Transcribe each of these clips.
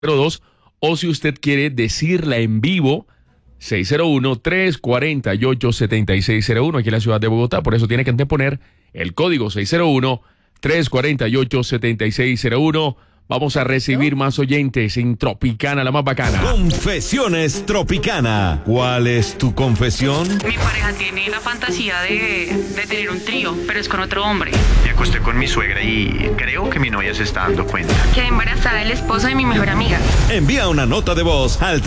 02, o si usted quiere decirla en vivo, 601-348-7601 aquí en la ciudad de Bogotá. Por eso tiene que anteponer el código 601-348-7601. Vamos a recibir más oyentes en Tropicana, la más bacana. Confesiones Tropicana. ¿Cuál es tu confesión? Mi pareja tiene la fantasía de tener un trío, pero es con otro hombre. Me acosté con mi suegra y creo que mi novia se está dando cuenta. Quedé embarazada del esposo de mi mejor amiga. Envía una nota de voz al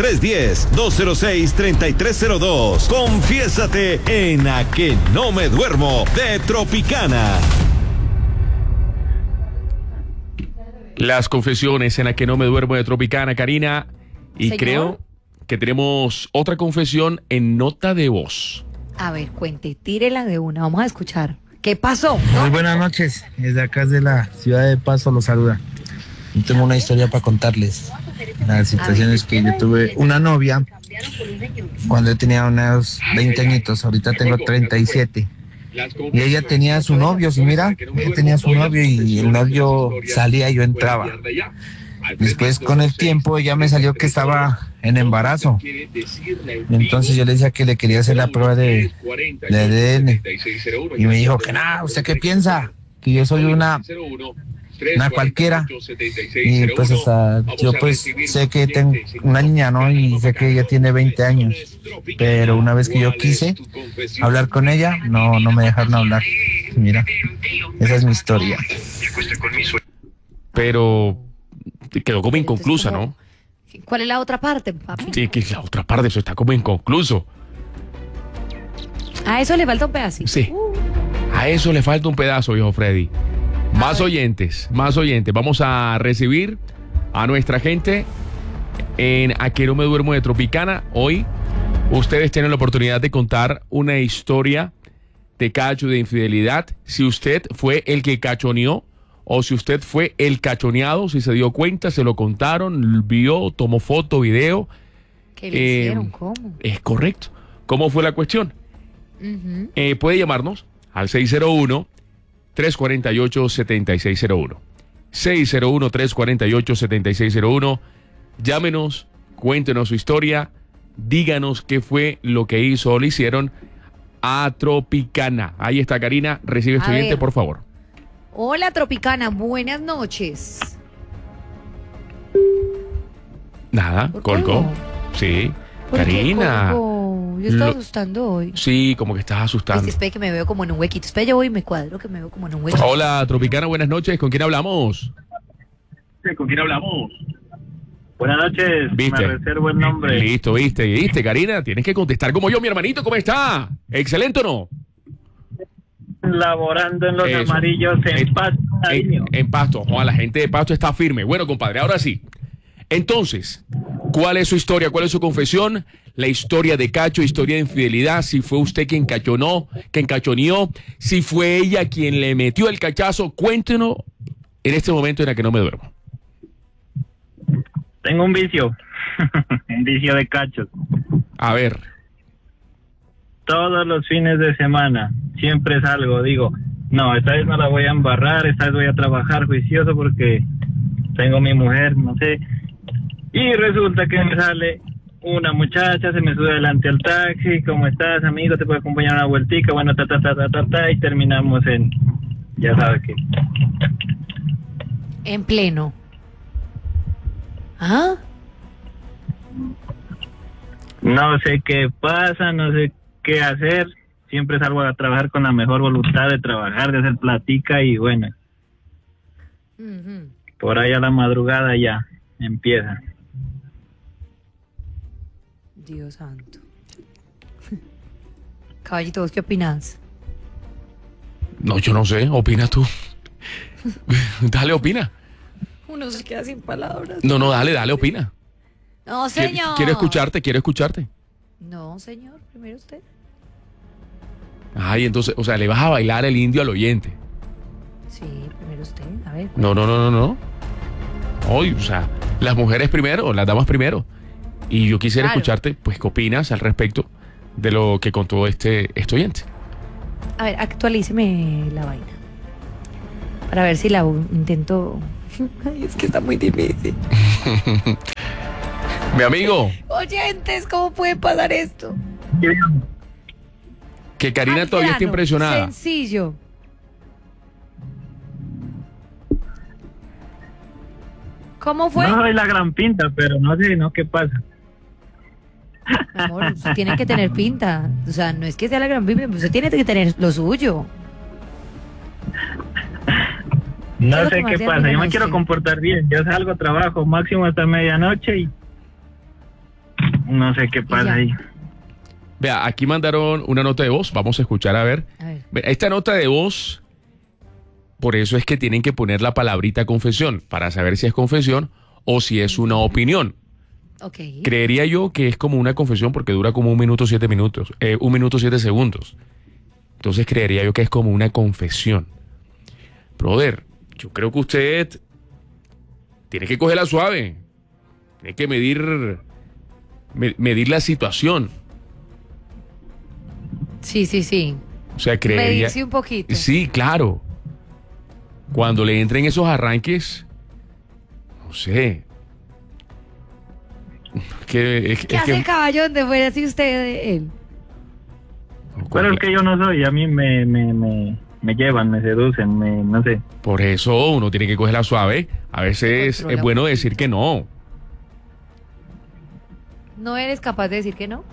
310-206-3302. Confiésate en A Que No Me Duermo de Tropicana. Las confesiones en la que no me duermo de Tropicana, Karina. Y Señor, creo que tenemos otra confesión en nota de voz. a ver, cuente, tírela de una. Vamos a escuchar. ¿Qué pasó? Muy buenas noches, desde acá de la ciudad de Pasto los saluda. Yo tengo una historia para contarles. La situación es que yo tuve una novia cuando yo tenía unos 20 añitos, ahorita tengo 37. Y ella tenía su novio, si mira, ella tenía su novio y el novio salía y yo entraba. Después con el tiempo ella me salió que estaba en embarazo. Entonces yo le decía que le quería hacer la prueba de ADN. Y me dijo que nada, ¿usted qué piensa? Que yo soy una cualquiera. Y pues hasta yo pues sé que tengo una niña, ¿no? Y sé que ella tiene 20 años. Pero una vez que yo quise hablar con ella, no me dejaron hablar. Mira, esa es mi historia. Pero quedó como inconclusa, ¿no? ¿Cuál es la otra parte, papi? Sí, que la otra parte, eso está como inconcluso. A eso le falta un pedacito. Sí. A eso le falta un pedazo, viejo Freddy. Más oyentes, más oyentes. Vamos a recibir a nuestra gente en A Que No Me Duermo de Tropicana. Hoy ustedes tienen la oportunidad de contar una historia de cacho, de infidelidad. Si usted fue el que cachoneó o si usted fue el cachoneado, si se dio cuenta, se lo contaron, vio, tomó foto, video. ¿Qué le hicieron? ¿Cómo? Es correcto. ¿Cómo fue la cuestión? Puede llamarnos al 601-348-7601. 601-348-7601. Llámenos, cuéntenos su historia, díganos qué fue lo que hizo o le hicieron a Tropicana. Ahí está, Karina, recibe este oyente, por favor. Hola, Tropicana, buenas noches. Nada, colgó. Sí. ¿Por qué Karina. colgó? Yo estaba asustando hoy. Sí, como que estás asustando. Espera que me veo como en un huequito. Espera, yo voy y me cuadro que me veo como en un huequito. Hola, Tropicana, buenas noches. ¿Con quién hablamos? ¿Con quién hablamos? Buenas noches, ¿Viste? me reservo el nombre. Listo, viste, Karina. Tienes que contestar como yo, mi hermanito. ¿Cómo está? ¿Excelente o no? Laborando en los Eso. amarillos en Pasto. En Pasto. Ojalá, la gente de Pasto está firme. Bueno, compadre, ahora sí. Entonces, ¿cuál es su historia? ¿Cuál es su confesión? La historia de cacho, historia de infidelidad. Si fue usted quien cachoneó, si fue ella quien le metió el cachazo, cuéntenos en este momento en el que no me duermo. Tengo un vicio, un vicio de cachos. A ver. Todos los fines de semana, siempre salgo, digo, no, esta vez no la voy a embarrar, esta vez voy a trabajar juicioso porque tengo mi mujer, no sé. Y resulta que me sale una muchacha, se me sube delante al taxi, ¿cómo estás, amigo? ¿Te puedo acompañar una vueltica? Bueno, y terminamos en, ya sabes qué. En pleno. ¿Ah? No sé qué pasa, no sé qué hacer. Siempre salgo a trabajar con la mejor voluntad de trabajar, de hacer platica y bueno. Por ahí a la madrugada ya empieza. Dios santo. Caballito, ¿vos qué opinas? No, yo no sé. ¿Opinas tú? Dale, opina. Uno se queda sin palabras. No, dale, opina. No, señor. Quiero escucharte. No, señor, primero usted. Ay, entonces, o sea, le vas a bailar el indio al oyente. Sí, primero usted. A ver. No. Hoy, o sea, las mujeres primero, las damas primero. Y yo quisiera escucharte, pues, ¿qué opinas al respecto de lo que contó este oyente? A ver, actualíceme la vaina. Para ver si la intento Ay, es que está muy difícil. Mi amigo, Oyentes, ¿cómo puede pasar esto? que Karina Al todavía está grano, impresionada. Sencillo. ¿Cómo fue? No soy la gran pinta, pero no sé, ¿no? ¿Qué pasa? Mi amor, usted tiene que tener pinta. O sea, no es que sea la gran pinta, usted tiene que tener lo suyo. No Quiero sé que qué me pasa. Yo me admiren quiero así. comportar bien. Yo salgo, trabajo máximo hasta medianoche y no sé qué ya. pasa ahí. Vea, aquí mandaron una nota de voz. Vamos a escuchar a ver. A ver. Mira, esta nota de voz, por eso es que tienen que poner la palabrita confesión, para saber si es confesión o si es una opinión. Ok. Creería yo que es como una confesión porque dura como 1 minuto 7 minutos, 1 minuto 7 segundos. Entonces creería yo que es como una confesión. Brother, yo creo que usted tiene que cogerla suave. Tiene que medir la situación. Sí, sí, sí. O sea, creería... Medirse un poquito. Sí, claro. Cuando le entren esos arranques, no sé. ¿Qué hace el caballo donde fuera si usted él? Pero es que yo no soy. A mí me llevan, me seducen, no sé. Por eso uno tiene que cogerla suave. A veces Controla es bueno un decir que no. ¿No eres capaz de decir que no?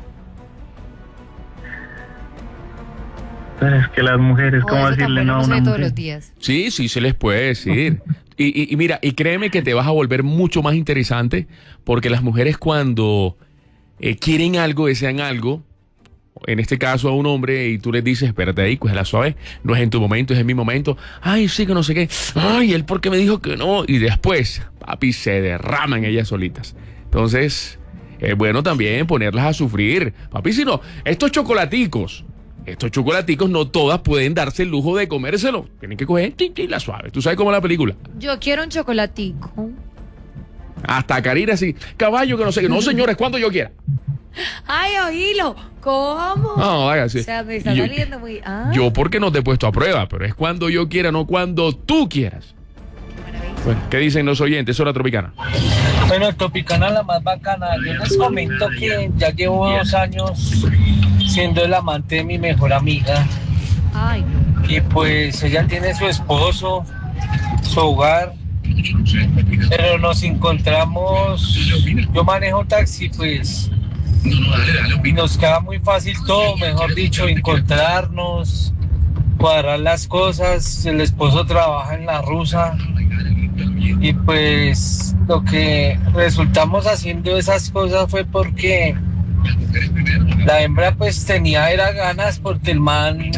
Pero es que las mujeres, O ¿cómo eso decirle tampoco no a lo una sé todos mujer? los días. Sí, sí se les puede decir. Y mira, y créeme que te vas a volver mucho más interesante porque las mujeres cuando quieren algo, desean algo, en este caso a un hombre, y tú les dices, espérate ahí, cógela suave, no es en tu momento, es en mi momento, ay, sí, que no sé qué, ay, él porque me dijo que no, y después, papi, se derraman ellas solitas. Entonces, es bueno también ponerlas a sufrir. Papi, si no, estos chocolaticos no todas pueden darse el lujo de comérselo. Tienen que coger la suave. Tú sabes cómo es la película. Yo quiero un chocolatico. Hasta Karina así, caballo que no sé qué. No, señores, cuando yo quiera. Ay, oílo. ¿Cómo? No, hágase. O sea, me está Yo- saliendo muy... Ah, Yo porque no te he puesto a prueba, pero es cuando yo quiera, no cuando tú quieras. qué maravilla. Bueno, ¿qué dicen los oyentes? Hora tropicana. Bueno, Tropicana la más bacana. Yo les comento que ya llevo 2 años siendo el amante de mi mejor amiga. Ay, no. Y pues ella tiene su esposo, su hogar. Pero nos encontramos, yo manejo taxi, pues, y nos queda muy fácil todo, mejor dicho, encontrarnos, cuadrar las cosas. El esposo trabaja en la rusa. Y pues lo que resultamos haciendo esas cosas fue porque la hembra pues era ganas porque el man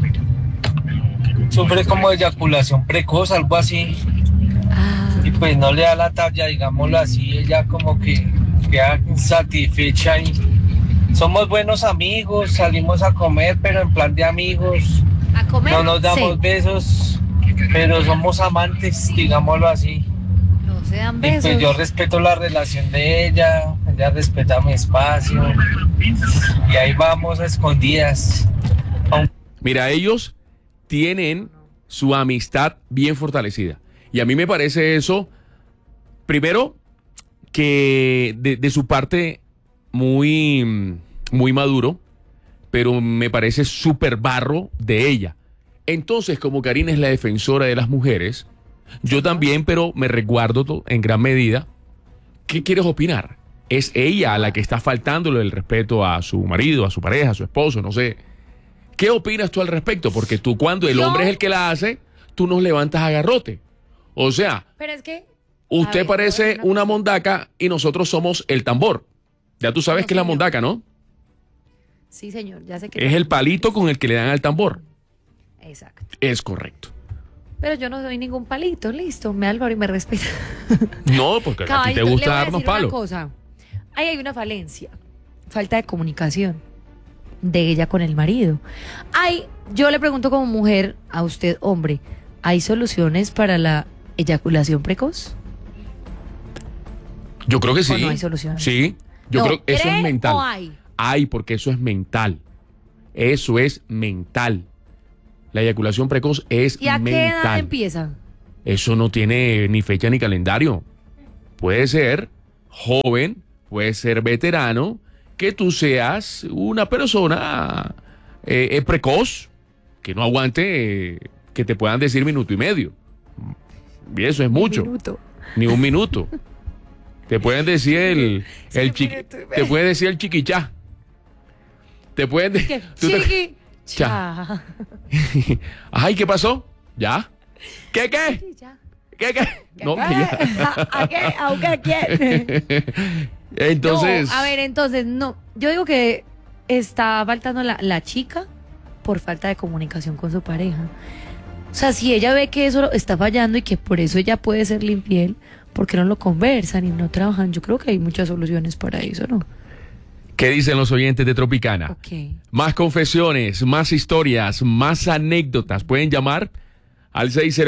sufre como de eyaculación precoz, algo así, Ah, y pues no le da la talla, digámoslo así. Ella como que queda insatisfecha y somos buenos amigos, salimos a comer, pero en plan de amigos, a comer. no nos damos Sí. besos, pero somos amantes, digámoslo así. No se dan Y besos. pues yo respeto la relación de ella respeta mi espacio, y ahí vamos a escondidas. Mira, ellos tienen su amistad bien fortalecida. Y a mí me parece eso, primero, que de su parte muy, muy maduro, pero me parece súper barro de ella. Entonces, como Karina es la defensora de las mujeres, yo también, pero me resguardo en gran medida. ¿Qué quieres opinar? Es ella a la que está faltándole el respeto a su marido, a su pareja, a su esposo, no sé. ¿Qué opinas tú al respecto? Porque tú, cuando el Yo- hombre es el que la hace, tú nos levantas a garrote. O sea, Pero es que... usted ver, parece yo- una mondaca y nosotros somos el tambor. Ya tú sabes No, que es la señor. mondaca, ¿no? Sí, señor, ya sé que... Es el palito con el que le dan al tambor. Exacto. Es correcto. Pero yo no soy ningún palito, listo. Me Álvaro y me respeta. No, porque a ti Caballito, te le gusta voy a darnos decir una palo. cosa. Ahí hay una falencia. Falta de comunicación de ella con el marido. Yo le pregunto como mujer a usted, hombre, ¿hay soluciones para la eyaculación precoz? Yo creo que sí. ¿O no hay solución? Sí. Yo No, creo que eso ¿cree es mental. o hay? Hay, porque eso es mental. Eso es mental. La eyaculación precoz es ¿Y a qué edad mental. empieza? Eso no tiene ni fecha ni calendario. Puede ser joven, puede ser veterano, que tú seas una persona precoz, que no aguante que te puedan decir minuto y medio. Y eso es mucho. Ni un minuto. Te pueden decir te pueden decir el chiquichá. Te pueden decir chiquichá. Ay, ¿qué pasó? ¿Ya? ¿Qué? No, que ya. ¿A qué? ¿A qué quiere? Entonces. No, a ver, entonces, no. Yo digo que está faltando la chica por falta de comunicación con su pareja. O sea, si ella ve que eso está fallando y que por eso ella puede ser infiel, ¿por qué no lo conversan y no trabajan? Yo creo que hay muchas soluciones para eso, ¿no? ¿Qué dicen los oyentes de Tropicana? Ok. Más confesiones, más historias, más anécdotas. Pueden llamar al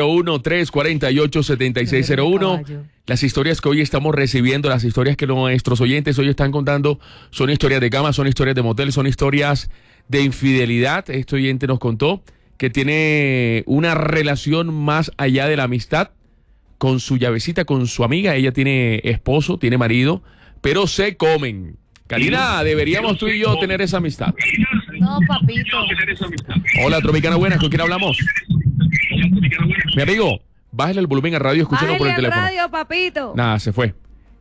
601-348-7601. Las historias que hoy estamos recibiendo, las historias que nuestros oyentes hoy están contando, son historias de cama, son historias de motel, son historias de infidelidad. Este oyente nos contó que tiene una relación más allá de la amistad con su llavecita, con su amiga. Ella tiene esposo, tiene marido, pero se comen. Karina, deberíamos tú y yo tener esa amistad. No, papito. Hola, Tropicana, buenas, ¿con quién hablamos? Mi amigo, bájale el volumen a radio, escúchalo por el teléfono. Radio, papito. Nada, se fue.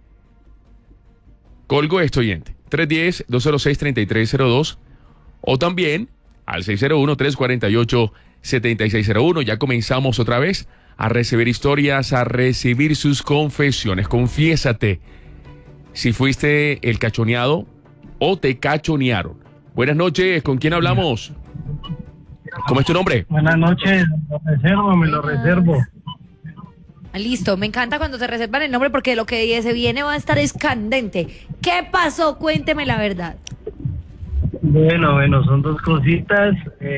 Colgo este oyente. 310-206-3302 o también al 601-348-7601. Ya comenzamos otra vez a recibir historias, a recibir sus confesiones. Confiésate si fuiste el cachoneado o te cachonearon. Buenas noches, ¿con quién hablamos? ¿Cómo es tu nombre? Buenas noches, me lo reservo. Listo, me encanta cuando se reservan el nombre porque lo que se viene va a estar escandente. ¿Qué pasó? Cuénteme la verdad. Bueno, son dos cositas.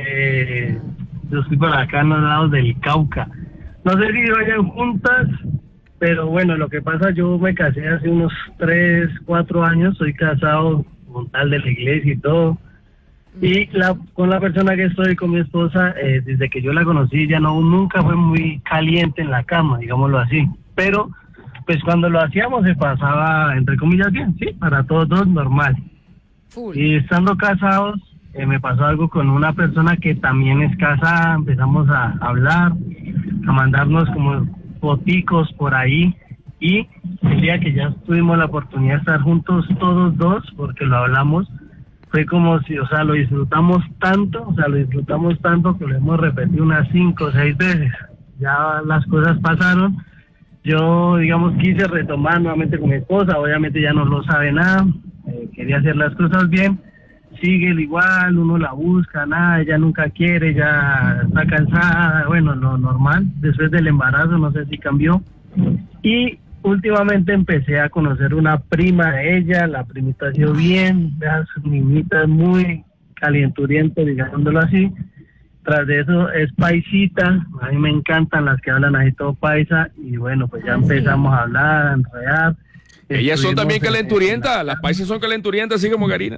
Yo estoy por acá en los lados del Cauca. No sé si vayan juntas, pero bueno, lo que pasa, yo me casé hace unos 3, 4 años, soy casado con tal de la iglesia y todo. Y con la persona que estoy, con mi esposa, desde que yo la conocí, ella nunca fue muy caliente en la cama, digámoslo así. Pero, pues cuando lo hacíamos se pasaba, entre comillas, bien, sí, para todos dos, normal. Full. Y estando casados, me pasó algo con una persona que también es casada, empezamos a hablar, a mandarnos como foticos por ahí. Y el día que ya tuvimos la oportunidad de estar juntos todos dos, porque lo hablamos, fue como si, o sea, lo disfrutamos tanto que lo hemos repetido unas 5 o 6 veces. Ya las cosas pasaron. Yo, digamos, quise retomar nuevamente con mi esposa. Obviamente ya no lo sabe nada. Quería hacer las cosas bien. Sigue igual, uno la busca, nada, ella nunca quiere, ya está cansada. Bueno, lo normal. Después del embarazo, no sé si cambió. Y últimamente empecé a conocer una prima de ella, la primita ha sido bien, su niñita es muy calienturienta, digámoslo así. Tras de eso es paisita, a mí me encantan las que hablan así todo paisa, y bueno, pues ya empezamos a hablar, a enredar. Ellas son también calenturientas, las paisas son calenturientas, así como Karina.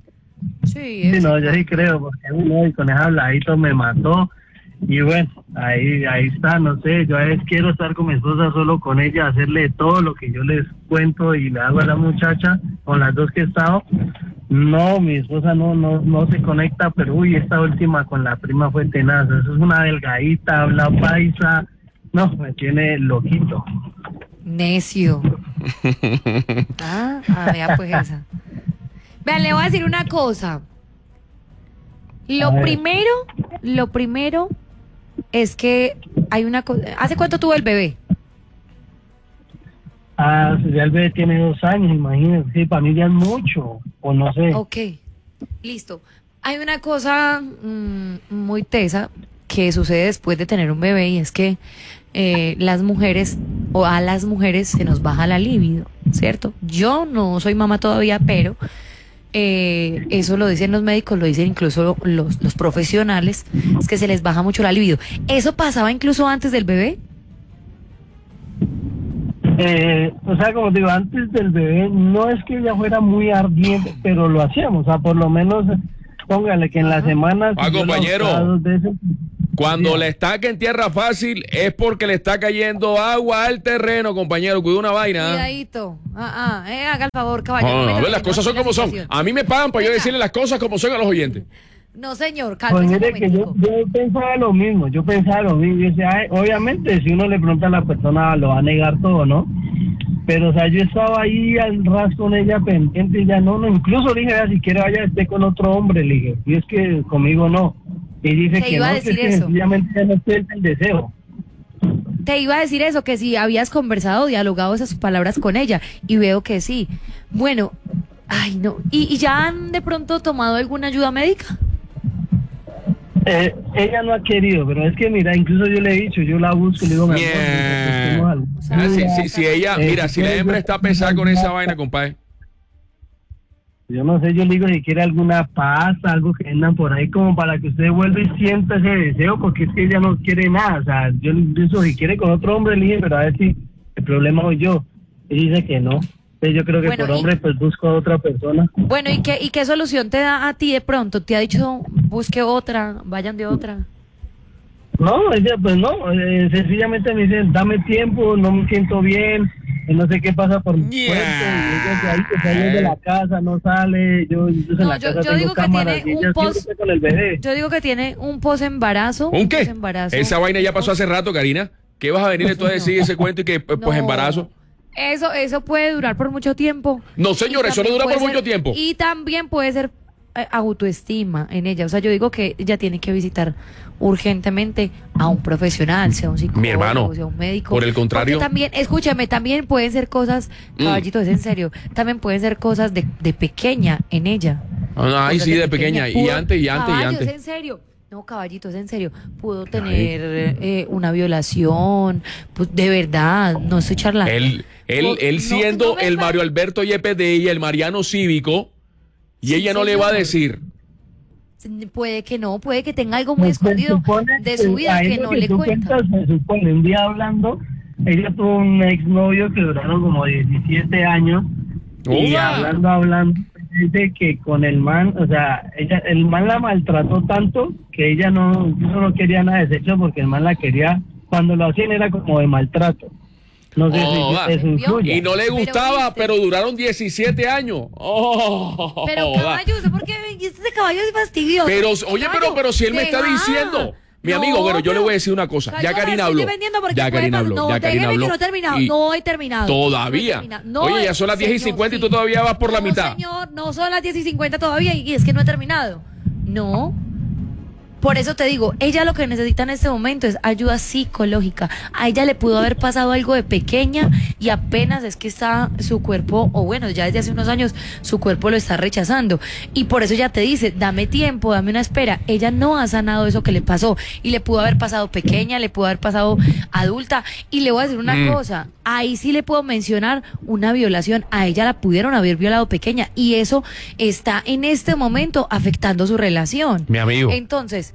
Sí, no, yo sí creo, porque uno y con ese habladito me mató. Y bueno, ahí está, no sé, yo a veces quiero estar con mi esposa, solo con ella, hacerle todo lo que yo les cuento y le hago a la muchacha, con las dos que he estado. No, mi esposa no se conecta, pero uy, esta última con la prima fue tenaz. Eso es una delgadita, habla paisa, no, me tiene loquito. Necio. Vea pues esa. Vean, le voy a decir una cosa. Lo primero es que hay una cosa. ¿Hace cuánto tuvo el bebé? Ya el bebé tiene 2 años, imagínense. Sí, para mí ya es mucho, o no sé. Ok, listo. Hay una cosa muy tesa que sucede después de tener un bebé y es que las mujeres, o a las mujeres se nos baja la libido, ¿cierto? Yo no soy mamá todavía, pero eso lo dicen los médicos, lo dicen incluso los profesionales, es que se les baja mucho la libido. ¿Eso pasaba incluso antes del bebé? O sea, como digo, antes del bebé no es que ella fuera muy ardiente, pero lo hacíamos, o sea, por lo menos póngale que en la semana... si yo la compañero. buscaba 2 veces, Cuando le estaca en tierra fácil es porque le está cayendo agua al terreno, compañero. Cuida una vaina. Cuidadito. Haga el favor, caballero. No, Métase, las cosas son la como son. situación. A mí me pagan para yo Venga. decirle las cosas como son a los oyentes. No, señor, Pues cálmese un mire que yo pensaba lo mismo, yo decía, "Ay, obviamente si uno le pregunta a la persona lo va a negar todo, ¿no? Pero o sea, yo estaba ahí al ras con ella pendiente y ya no, incluso le dije, "Vea, si quiere vaya esté con otro hombre", le dije, y es que conmigo no. Y dice Te que iba no, a que es decir que eso. sencillamente ya no siente el deseo. Te iba a decir eso, que si habías conversado, dialogado esas palabras con ella, y veo que sí. Bueno, ay no, ¿y ya han de pronto tomado alguna ayuda médica? Ella no ha querido, pero es que mira, incluso yo le he dicho, yo la busco, le digo, mi amor, Mierda. O sea, Si ella, mira, si la hembra está pesada con esa vaina, compadre. yo no sé, yo le digo si quiere alguna pasta, algo que vendan por ahí como para que usted vuelva y sienta ese deseo, porque es que ella no quiere nada, o sea, yo incluso si quiere con otro hombre le dije, pero a ver si el problema soy yo, y dice que no. Entonces yo creo que Bueno, por hombre pues busco a otra persona. Bueno, ¿y qué solución te da a ti de pronto? ¿Te ha dicho busque otra, vayan de otra? No, ella pues no, sencillamente me dice, dame tiempo, no me siento bien, no sé qué pasa por mi Yeah. cuerpo, y ella se ahí que sale de la casa, no sale, yo incluso en No, la yo casa tengo digo que cámaras, tiene y un ella post- siempre está con el bebé. Yo digo que tiene un posembarazo. ¿Un qué? posembarazo. Esa vaina ya pasó hace rato, Karina. ¿Qué vas a venirle tú a decir ese cuento y que pues No. embarazo? Eso puede durar por mucho tiempo. No, señor, Y eso no también dura por puede mucho ser- tiempo. Y también puede ser autoestima en ella. O sea, yo digo que ella tiene que visitar urgentemente a un profesional, sea un psicólogo, Mi hermano, sea un médico. por el contrario- Porque también, escúchame, también pueden ser cosas, caballito, es en serio, también pueden ser cosas de pequeña en ella. Ay, Cosas sí, de pequeña. Y Pudo- antes, Caballos, en serio. No, caballitos, en serio. Pudo tener una violación. Pues, de verdad, no estoy charlando. Él No, siendo no me el parece- Mario Alberto Yepes de ella, el Mariano Cívico, y Sí, ella no le va a señor. decir. Puede que no, puede que tenga algo muy Pues, se escondido supone de su vida a que eso no le tú cuenta. cuentas, se supone, un día hablando, ella tuvo un exnovio que duraron como 17 años, y ¡Uva! hablando, dice que con el man, o sea, el man la maltrató tanto que ella incluso no quería nada de sexo porque el man la quería, cuando lo hacían era como de maltrato. No sé va. si eso influye. Y no le Pero gustaba, viste. pero duraron 17 años. Oh, Pero va. caballo, ¿usted por qué este caballo es fastidioso? Pero, oye, Caballo, pero si él me está deja. diciendo. Mi No, amigo, bueno, yo le pero- voy a decir una cosa. Yo Ya la Karina estoy habló. defendiendo porque Ya puede Karina pasar. habló. No, Ya Karina déjeme habló. que no he terminado. Y No he terminado. Todavía. No he terminado. No Oye, he- ya son las 10:50 y tú todavía vas por la No, mitad. señor, no son las 10:50 todavía y es que no he terminado. No. Por eso te digo, ella lo que necesita en este momento es ayuda psicológica. A ella le pudo haber pasado algo de pequeña y apenas es que está su cuerpo, o bueno, ya desde hace unos años su cuerpo lo está rechazando. Y por eso ella te dice, dame tiempo, dame una espera. Ella no ha sanado eso que le pasó. Y le pudo haber pasado pequeña, le pudo haber pasado adulta. Y le voy a decir una cosa, ahí sí le puedo mencionar una violación. A ella la pudieron haber violado pequeña. Y eso está en este momento afectando su relación. Mi amigo. Entonces,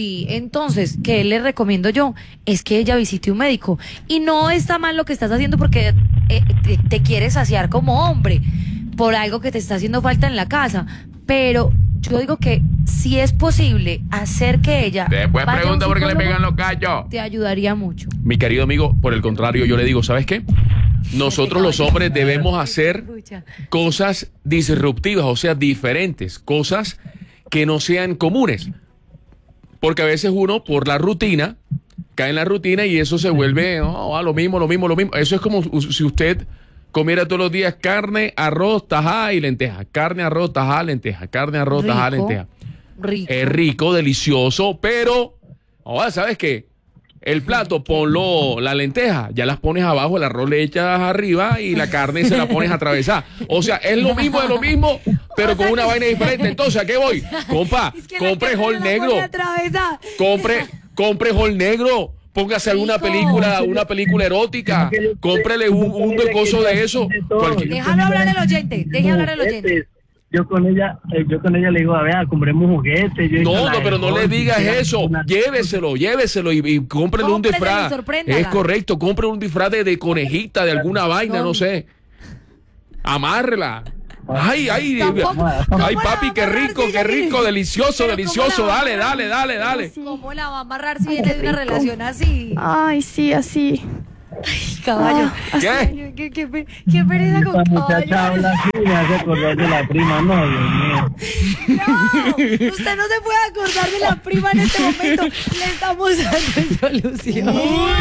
¿qué le recomiendo yo? Es que ella visite un médico. Y no está mal lo que estás haciendo porque te quieres saciar como hombre por algo que te está haciendo falta en la casa. Pero yo digo que si es posible hacer que ella Después vaya a un pregunta por qué le psicólogo, pegan los gallos. te ayudaría mucho. Mi querido amigo, por el contrario, yo le digo, ¿sabes qué? Nosotros los hombres debemos hacer Escucha. cosas disruptivas, o sea, diferentes, cosas que no sean comunes. Porque a veces uno, por la rutina, cae en la rutina y eso se vuelve lo mismo. Eso es como si usted comiera todos los días carne, arroz, tajada y lenteja. Carne, arroz, tajada, lenteja. Carne, arroz, tajada, Rico. lenteja. Rico. Es rico, delicioso, pero ahora, ¿sabes qué? El plato, ponlo, la lenteja, ya las pones abajo, el arroz le echas arriba y la carne se la pones atravesada. O sea, es lo mismo de lo mismo, pero O sea con una que- vaina diferente. Entonces, ¿a qué voy? Compa, Es que la compre carne hol no la negro, pone atravesada. compre hol negro, póngase alguna Rico. una película erótica, cómprele un coso de eso. Cualquier- Déjalo hablar el oyente, deje hablar el oyente. Yo con ella le digo, a ver, compremos juguetes. No, pero no le digas eso. Lléveselo y cómprele un Cómpreselo y disfraz. sorpréndala. Es correcto, compre un disfraz de conejita, de alguna vaina, no sé. Amárrela. Ay, Tampoco- ay, ¿cómo papi, la qué va a amarrar rico, si qué ella rico, quiere? delicioso, Pero delicioso. ¿cómo la va a Dale, amarrar? dale, dale, dale. ¿Cómo la va a amarrar si viene de una rico. relación así? Ay, sí, así. Caballo. ¿Qué? Ay, qué pereza con Esta caballo. muchacha habla así, me hace acordar de la prima, no, Dios mío. No, usted no se puede acordar de la prima en este momento. Le estamos dando solución.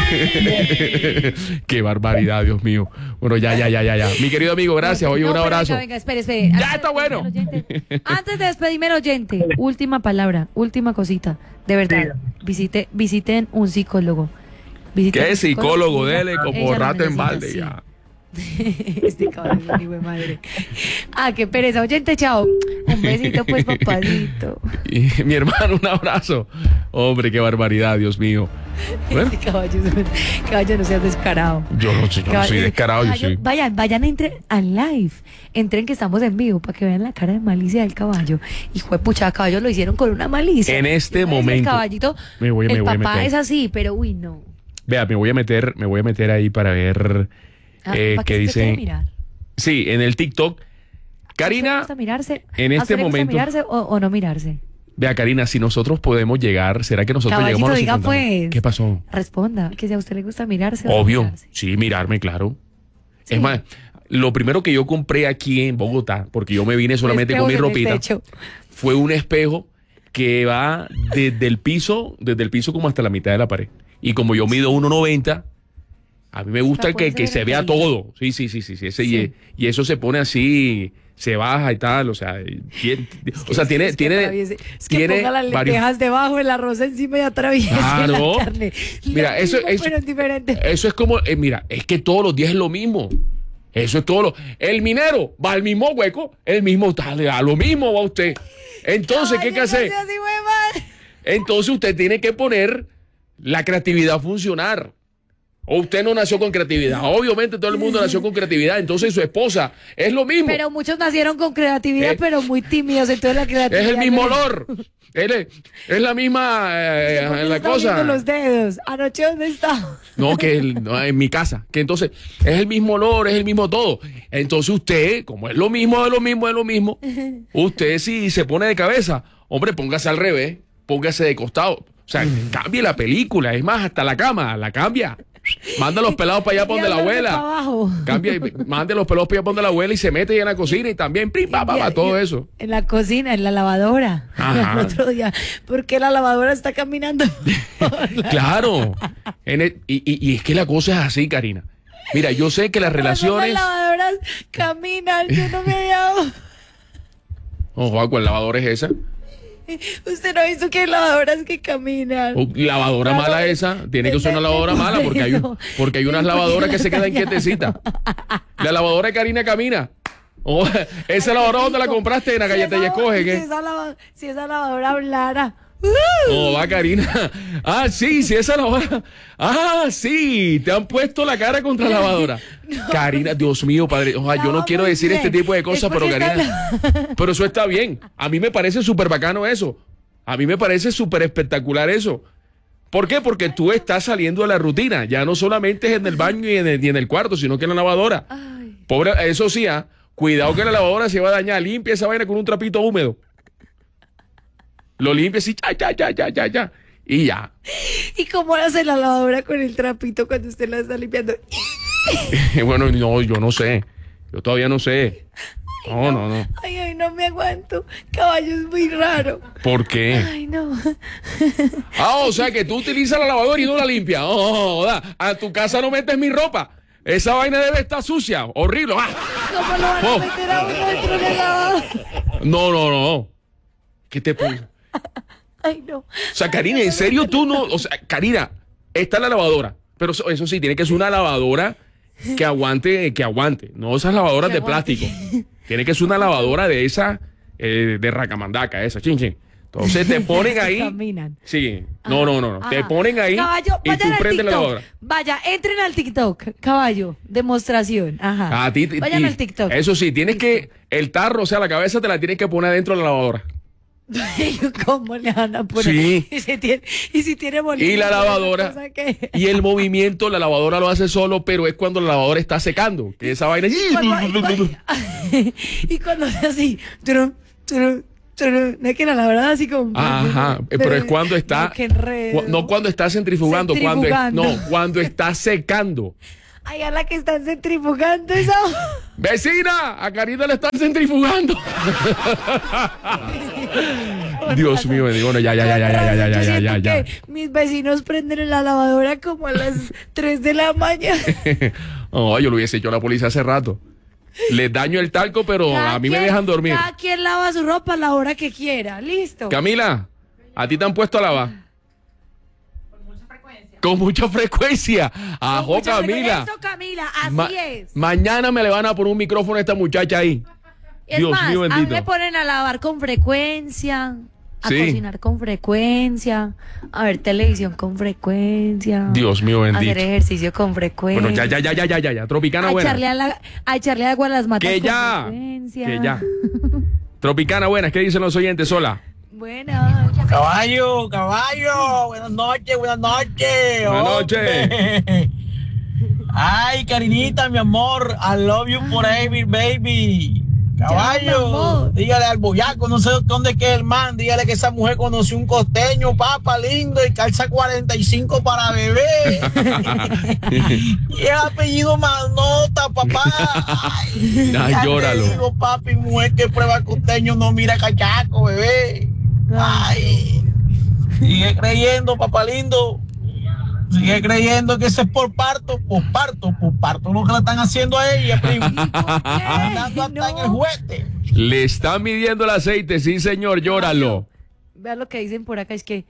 Qué barbaridad, Dios mío. Bueno, ya. Mi querido amigo, gracias. Oye, No, un pero abrazo. Venga, espere. Ya está bueno. Antes de despedirme al oyente, última palabra, última cosita. De verdad, visiten un psicólogo. Visiten ¿Qué un psicólogo? Ella- Dele como ella lo rata en necesita, balde sí. ya. Este caballo es un hijo de madre. Qué pereza. Oyente, chao. Un besito, pues, papadito. Y mi hermano, un abrazo. Hombre, qué barbaridad, Dios mío. Bueno, Este caballo no seas descarado. yo no soy descarado, yo soy. Vayan, entren al live. Entren que estamos en vivo para que vean la cara de malicia del caballo. Hijo de pucha, caballo lo hicieron con una malicia. En este El momento. caballito, Me voy a el papá meter. es así, pero uy, no. Vea, me voy a meter ahí para ver ¿Para qué qué se quiere dicen. mirar? Sí, en el TikTok. ¿A usted le Karina, gusta mirarse? en ¿A este usted le gusta momento. mirarse o no mirarse? Vea, Karina, si nosotros podemos llegar, ¿será que nosotros Caballito, llegamos a los diga 50? pues. ¿Qué pasó? Responda, que si a usted le gusta mirarse o no Obvio, mirarse. sí, mirarme, claro. Sí. Es más, lo primero que yo compré aquí en Bogotá, porque yo me vine solamente con mi Espejos en el ropita, techo. fue un espejo que va desde el piso como hasta la mitad de la pared. Y como yo mido 1,90, a mí me gusta sea, puede que ser se vea delgadito. todo. Sí. Ese, Sí. Y eso se pone así, se baja y tal. O sea, tiene, Es que ponga las varios. lentejas debajo, el arroz encima y atraviese Claro. la carne. Mira, Lo eso mismo, es. pero en diferente. Eso es como, mira, es que todos los días es lo mismo. Eso es todo. El minero va al mismo hueco, el mismo, a lo mismo va usted. Entonces, ¿qué hay que hacer? No sea así, huevón. Entonces usted tiene que poner la creatividad a funcionar. O usted no nació con creatividad. Obviamente todo el mundo nació con creatividad. Entonces su esposa es lo mismo. Pero muchos nacieron con creatividad, pero muy tímidos. Entonces la creatividad. Es el mismo olor. Es la misma la Está cosa. viendo los dedos. Anoche, ¿dónde está? No, no, en mi casa. Que entonces es el mismo olor, es el mismo todo. Entonces usted, como es lo mismo, usted si se pone de cabeza, hombre, póngase al revés, póngase de costado. O sea, cambie la película. Es más, hasta la cama, la cambia. Manda los pelados para allá para donde la Para abuela. abajo. Mande los pelados para allá para donde la abuela y se mete ahí en la cocina y también, todo eso. En la cocina, en la lavadora. Ajá. El otro día. Porque la lavadora está caminando. Claro. Y es que la cosa es así, Karina. Mira, yo sé que las relaciones. Las lavadoras caminan. Yo no me había dado. Ojo, ¿cuál lavadora es esa? Usted no ha visto que hay lavadoras que caminan. Lavadora mala esa, tiene que ser una lavadora mala porque hay unas lavadoras que se quedan quietecitas. La lavadora de Karina camina. Esa lavadora, ¿dónde la compraste? En la galleta y escoge, ¿qué? Si esa lavadora hablara. No, va Karina. Sí, esa lavadora. Sí, te han puesto la cara contra la lavadora. No. Karina, Dios mío, padre. Yo no quiero decir este tipo de cosas, pero Karina. Pero eso está bien. A mí me parece súper bacano eso. A mí me parece súper espectacular eso. ¿Por qué? Porque tú estás saliendo de la rutina. Ya no solamente es en el baño y en el cuarto, sino que en la lavadora. Ay. Pobre, eso sí, cuidado que la lavadora se va a dañar. Limpia esa vaina con un trapito húmedo. Lo limpia así, ya. Y ya. ¿Y cómo hace la lavadora con el trapito cuando usted la está limpiando? Bueno, no, yo no sé. Yo todavía no sé. No. Ay, no me aguanto. Caballo es muy raro. ¿Por qué? Ay, no. O sea que tú utilizas la lavadora y no la limpias. A tu casa no metes mi ropa. Esa vaina debe estar sucia, horrible. ¿Cómo lo van a meter a uno dentro de la lavadora? No. ¿Qué te pasa? Ay, no. O sea, Karina, ¿en serio tú no? O sea, Karina, está la lavadora. Pero eso sí, tiene que ser una lavadora que aguante. No esas lavadoras de plástico. Tiene que ser una lavadora de esa, de racamandaca, esa, chin. Entonces te ponen ahí. Caminan. Sí. No. Te ponen ahí. Caballo, y tú prendes la lavadora. Vaya, entren al TikTok. Caballo, demostración. Ajá. Vayan al TikTok. Eso sí, tienes que. El tarro, o sea, la cabeza te la tienes que poner dentro de la lavadora. ¿Cómo le van a poner? Sí. Y si tiene bolillo. Y la lavadora. Y el movimiento, la lavadora lo hace solo, pero es cuando la lavadora está secando. Que esa vaina. Y cuando hace así. No es que la lavadora así como. Ajá. Pero es cuando está. No cuando está centrifugando. Cuando está secando. Ay, a la que están centrifugando esa. ¡Vecina! A Karina le están centrifugando. Dios mío, me digo, bueno, ya. Que mis vecinos prenden la lavadora como a las 3 de la mañana. No, yo lo hubiese hecho a la policía hace rato. Les daño el talco, pero a mí me dejan dormir. Cada quien lava su ropa a la hora que quiera. Listo. Camila, ¿a ti te han puesto a lavar? Con mucha frecuencia. Ajo, Camila. Eso, Camila, así es. Mañana me le van a poner un micrófono a esta muchacha ahí. Dios mío bendito. A mí me ponen a lavar con frecuencia, a cocinar con frecuencia, a ver televisión con Dios mío bendito. A hacer ejercicio con frecuencia. Bueno, ya. Tropicana buena. A echarle agua a las matas que ya. Tropicana buena. ¿Qué dicen los oyentes? Hola. Buenas. Caballo, buenas noches. Buenas noches. Ay, Karinita, mi amor, I love you forever, baby. Caballo, dígale al boyaco, no sé dónde queda el man, dígale que esa mujer conoció un costeño, papa lindo, y calza 45 para bebé. Y el apellido Manota, papá. Ay, llóralo. Te digo, papi, mujer que prueba costeño no mira cachaco, bebé. Ay, sigue creyendo, papá lindo. Sigue creyendo que eso es por parto, lo que le están haciendo a ella, primo. Andando hasta en el juguete. Le están midiendo el aceite, sí señor, llóralo. Vea lo que dicen por acá, es que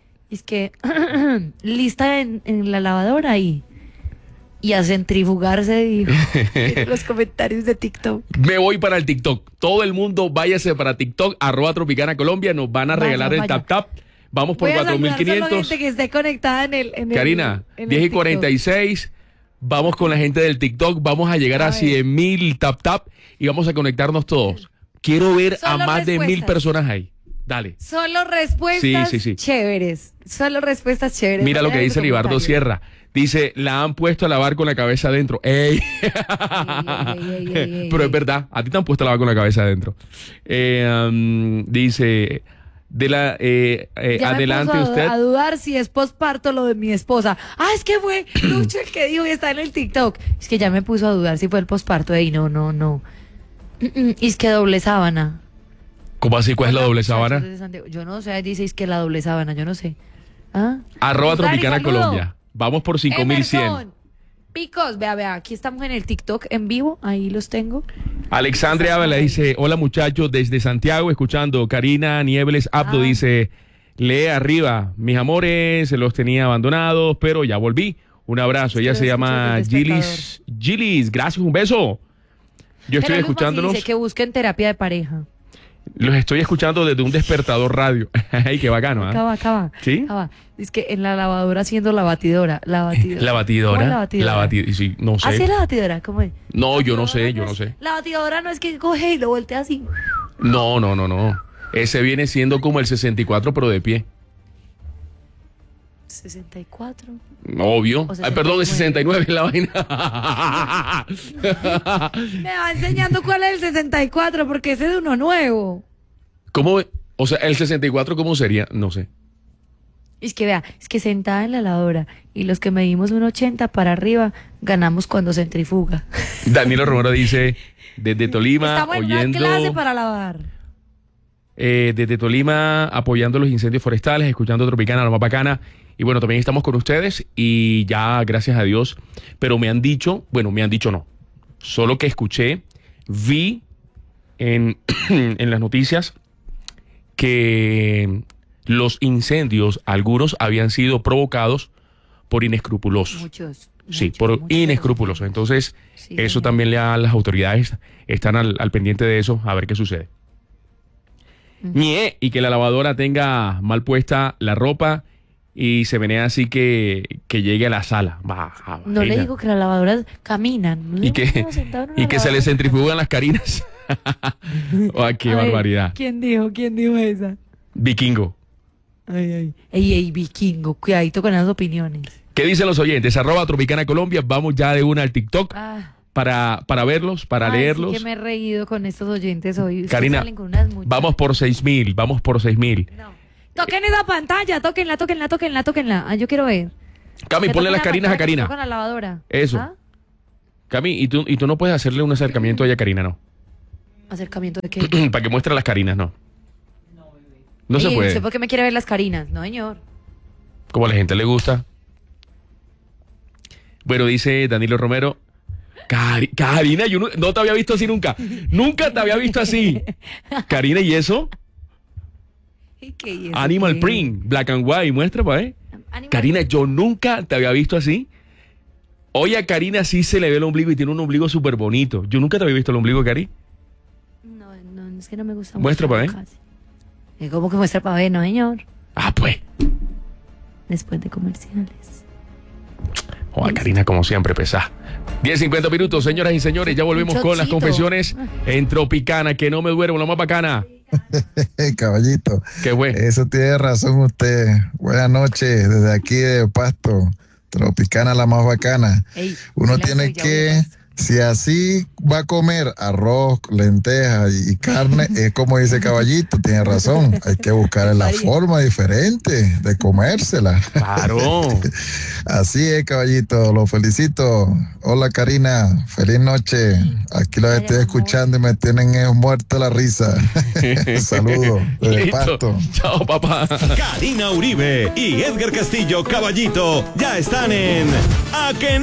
lista en la lavadora y a centrifugarse, dijo. Los comentarios de TikTok. Me voy para el TikTok. Todo el mundo váyase para TikTok, @Tropicana Colombia, nos van a regalar el tap. Vamos por 4.500. Gente que esté conectada en Karina, 10:46. Vamos con la gente del TikTok. Vamos a llegar a 100.000 tap y vamos a conectarnos todos. Quiero ver a más de 1.000 personas ahí. Dale. Solo respuestas chéveres. Solo respuestas chéveres. Mira lo que dice Libardo Sierra. Dice, la han puesto a lavar con la cabeza adentro. ¡Ey! Pero es verdad, a ti te han puesto a lavar con la cabeza adentro. Dice... adelante usted. A dudar si es posparto lo de mi esposa. Es que fue Lucho el que dijo y está en el TikTok. Es que ya me puso a dudar si fue el posparto. No. Y es que doble sábana. ¿Cómo así? ¿Cuál es la doble sábana? Yo no sé, dice es que la doble sábana, yo no sé. @Tropicana Colombia. Vamos por 5.100. Picos, vea, aquí estamos en el TikTok en vivo, ahí los tengo. Alexandria Ávila dice, hola muchachos, desde Santiago, escuchando. Karina Niebles Abdo dice, lee arriba, mis amores, se los tenía abandonados, pero ya volví. Un abrazo, ella se llama Gilis, gracias, un beso. Yo estoy escuchándolos. Dice que busquen terapia de pareja. Los estoy escuchando desde un despertador radio. Ay, qué bacano, ¿eh? Acaba. ¿Sí? Es que en la lavadora haciendo la batidora. ¿La batidora? Sí, no sé. ¿Así es la batidora? ¿Cómo es? No, yo no sé. La batidora no es que coge y lo voltea así. No. Ese viene siendo como el 64, pero de pie. 64. Obvio. Perdón, el 69 es la vaina. Me va enseñando cuál es el 64, porque ese es uno nuevo. ¿Cómo? O sea, el 64, ¿cómo sería? No sé. Es que vea, sentada en la lavadora y los que medimos 1.80 para arriba ganamos cuando centrifuga. Danilo Romero dice, desde Tolima, estamos en una clase para lavar. Desde Tolima, apoyando los incendios forestales, escuchando Tropicana, la más bacana. Y bueno, también estamos con ustedes y ya, gracias a Dios. Pero me han dicho no. Solo que vi en las noticias que los incendios, algunos habían sido provocados por inescrupulosos. Muchos inescrupulosos. Entonces, eso también las autoridades están al pendiente de eso, a ver qué sucede. Y que la lavadora tenga mal puesta la ropa y se menea así que llegue a la sala. No le digo que las lavadoras caminan. Y que se le centrifugan las carinas. Qué barbaridad. ¿Quién dijo esa? Vikingo. Ey, vikingo, cuidadito con esas opiniones. ¿Qué dicen los oyentes? @Tropicana Colombia. Vamos ya de una al TikTok para verlos, para leerlos. Sí que me he reído con estos oyentes hoy. Karina, salen con unas muchas. vamos por 6,000. No. Toquen esa pantalla, tóquenla. Ah, yo quiero ver. Cami, ponle las Karinas a Karina. Con la lavadora. Eso. ¿Ah? Cami, ¿y tú no puedes hacerle un acercamiento a ella, Karina, no? ¿Acercamiento de qué? Para que muestre las Karinas, no. No se puede. ¿Usted por qué me quiere ver las Karinas? No, señor. Como a la gente le gusta. Bueno, dice Danilo Romero. Karina, yo no te había visto así nunca. Nunca te había visto así. Karina, ¿y eso? ¿Y qué es eso? Animal Print, Black and White, muestra, pa' Karina, yo nunca te había visto así. Hoy a Karina sí se le ve el ombligo y tiene un ombligo súper bonito. Yo nunca te había visto el ombligo, Cari. No, es que no me gusta. Muestra pa' ver. ¿Cómo que muestra pa' ver, no, señor? Ah, pues. Después de comerciales. Joder, Karina, como siempre, pesá. 10:50 minutos, señoras y señores. Ya volvemos con las confesiones en Tropicana, que no me duermo, lo más bacana. Caballito. Qué bueno. Eso tiene razón usted. Buenas noches, desde aquí de Pasto. Tropicana, la más bacana. Ey, uno tiene que, si así va a comer arroz, lentejas y carne, es como dice Caballito, tiene razón. Hay que buscar la forma diferente de comérsela. Claro. Así es, Caballito, lo felicito. Hola, Karina, feliz noche. Aquí los estoy escuchando y me tienen muerto la risa. Saludos desde Pasto. Chao, papá. Karina Uribe y Edgar Castillo, Caballito, ya están en A que